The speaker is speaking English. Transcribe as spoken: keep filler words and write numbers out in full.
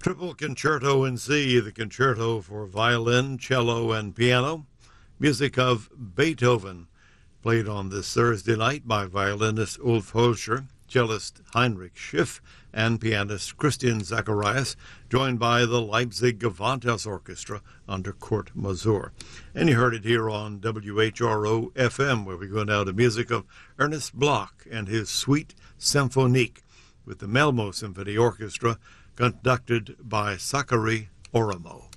Triple Concerto in C, the concerto for violin, cello, and piano. Music of Beethoven, played on this Thursday night by violinist Ulf Holscher, cellist Heinrich Schiff, and pianist Christian Zacharias, joined by the Leipzig Gewandhaus Orchestra under Kurt Masur. And you heard it here on W H R O F M, where we go now to music of Ernest Bloch and his Suite Symphonique with the Malmo Symphony Orchestra, conducted by Sakari Oramo.